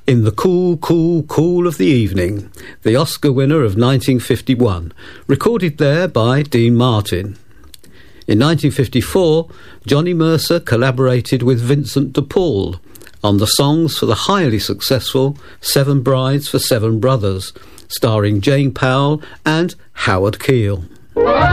In the Cool, Cool, Cool of the Evening, the Oscar winner of 1951, recorded there by Dean Martin. In 1954, Johnny Mercer collaborated with Vincent de Paul on the songs for the highly successful Seven Brides for Seven Brothers, starring Jane Powell and Howard Keel.